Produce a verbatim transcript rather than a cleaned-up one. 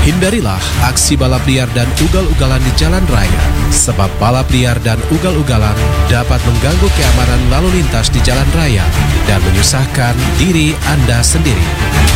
Hindarilah aksi balap liar dan ugal-ugalan di jalan raya, sebab balap liar dan ugal-ugalan dapat mengganggu keamanan lalu lintas di jalan raya dan menyusahkan diri Anda sendiri.